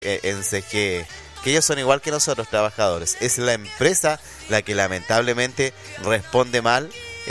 en CGE, que ellos son igual que nosotros, trabajadores. Es la empresa la que lamentablemente responde mal,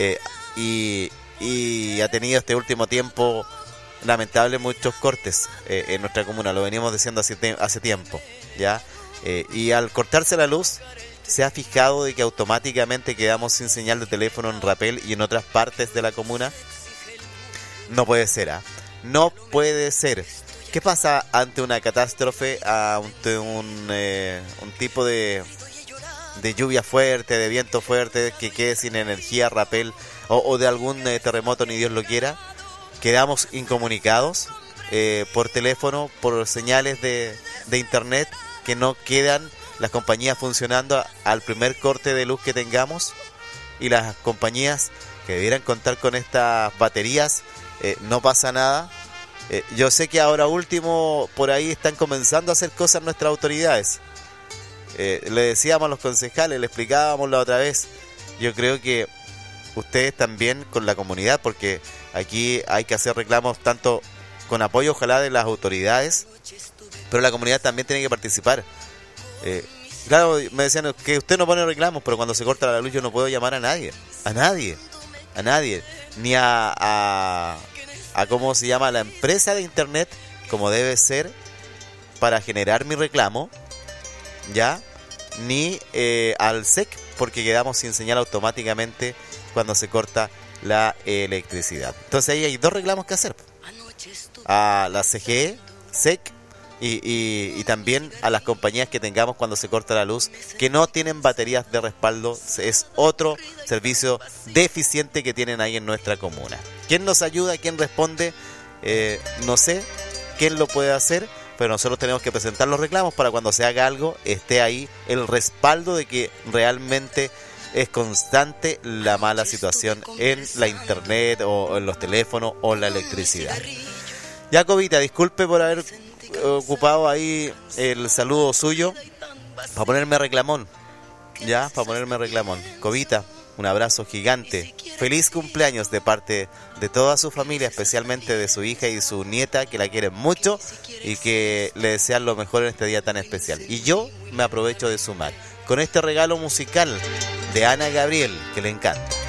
y ha tenido este último tiempo lamentable muchos cortes en nuestra comuna. Lo venimos diciendo hace tiempo, ¿ya? Y al cortarse la luz, se ha fijado de que automáticamente quedamos sin señal de teléfono en Rapel y en otras partes de la comuna. No puede ser, ¿ah? No puede ser. ¿Qué pasa ante una catástrofe, ante un tipo de lluvia fuerte, de viento fuerte, que quede sin energía Rapel, o de algún terremoto, ni Dios lo quiera? Quedamos incomunicados por teléfono, por señales de internet, que no quedan las compañías funcionando al primer corte de luz que tengamos, y las compañías que debieran contar con estas baterías, no pasa nada. Yo sé que ahora último por ahí están comenzando a hacer cosas nuestras autoridades. Le decíamos a los concejales, le explicábamos la otra vez. Yo creo que ustedes también con la comunidad, porque aquí hay que hacer reclamos tanto con apoyo ojalá de las autoridades, pero la comunidad también tiene que participar. Claro, me decían que usted no pone reclamos, pero cuando se corta la luz yo no puedo llamar a nadie, ni a cómo se llama, la empresa de internet, como debe ser, para generar mi reclamo, ya, ni al SEC, porque quedamos sin señal automáticamente cuando se corta la electricidad. Entonces ahí hay dos reclamos que hacer: a la CGE, SEC, y también a las compañías que tengamos cuando se corta la luz, que no tienen baterías de respaldo. Es otro servicio deficiente que tienen ahí en nuestra comuna. ¿Quién nos ayuda? ¿Quién responde? No sé quién lo puede hacer, pero nosotros tenemos que presentar los reclamos para cuando se haga algo esté ahí el respaldo de que realmente es constante la mala situación en la internet, o en los teléfonos, o la electricidad. Jacobita, disculpe por haber ocupado ahí el saludo suyo para ponerme reclamón, Cobita, un abrazo gigante, feliz cumpleaños de parte de toda su familia, especialmente de su hija y su nieta, que la quieren mucho y que le desean lo mejor en este día tan especial. Y yo me aprovecho de sumar con este regalo musical de Ana Gabriel, que le encanta.